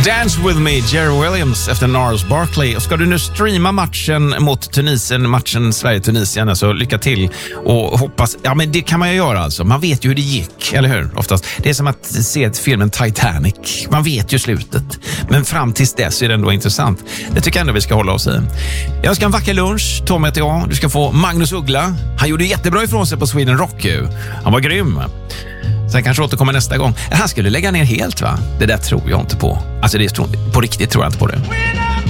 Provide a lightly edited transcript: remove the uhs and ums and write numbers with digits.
Dance with me, Jerry Williams efter Gnarls Barkley. Och ska du nu streama matchen mot Tunisien, matchen Sverige-Tunisien, så lycka till och hoppas. Ja, men det kan man ju göra alltså. Man vet ju hur det gick, eller hur? Oftast. Det är som att se filmen Titanic. Man vet ju slutet. Men fram tills dess är det ändå intressant. Det tycker jag ändå vi ska hålla oss i. Jag ska en vacker lunch, Tom heter jag. Du ska få Magnus Uggla. Han gjorde jättebra ifrån sig på Sweden Rock ju. Han var grym. Sen kanske återkommer nästa gång. Han skulle lägga ner helt, va? Det där tror jag inte på. Alltså det är på riktigt tror jag inte på det.